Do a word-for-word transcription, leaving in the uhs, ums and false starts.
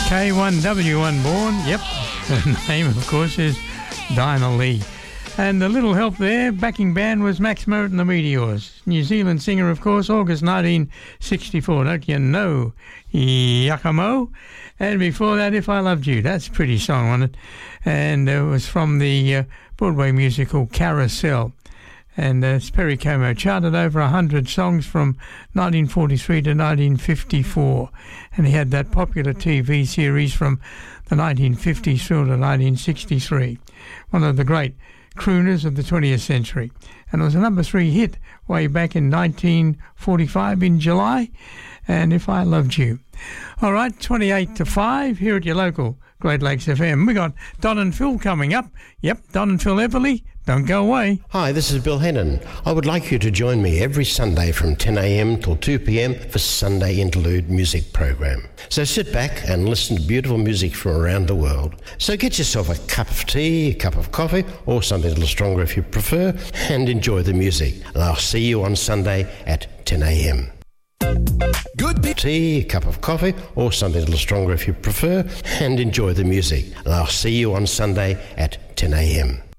K one W one born. Yep. Her name, of course, is Dinah Lee. And the little help there, backing band, was Max Merritt and the Meteors. New Zealand singer, of course, August nineteen sixty-four. Don't you know? Yakamo. And before that, If I Loved You. That's a pretty song, wasn't it? And it was from the uh, Broadway musical Carousel. And uh, Perry Como charted over one hundred songs from nineteen forty-three to nineteen fifty-four. And he had that popular T V series from the nineteen fifties through to nineteen sixty-three. One of the great crooners of the twentieth century. And it was a number three hit way back in nineteen forty-five in July. And If I Loved You. All right, twenty-eight to five here at your local Great Lakes F M. We got Don and Phil coming up. Yep, Don and Phil Everly. Don't go away. Hi, this is Bill Hennon. I would like you to join me every Sunday from ten a.m. till two p.m. for Sunday Interlude music program. So sit back and listen to beautiful music from around the world. So get yourself a cup of tea, a cup of coffee, or something a little stronger if you prefer, and enjoy the music. And I'll see you on Sunday at ten a.m. Good tea, a cup of coffee, or something a little stronger if you prefer, and enjoy the music. And I'll see you on Sunday at ten a.m.